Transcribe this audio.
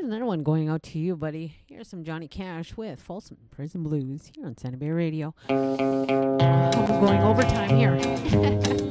Here's another one going out to you, buddy. Here's some Johnny Cash with Folsom Prison Blues here on Santa Bay Radio. I'm going overtime here.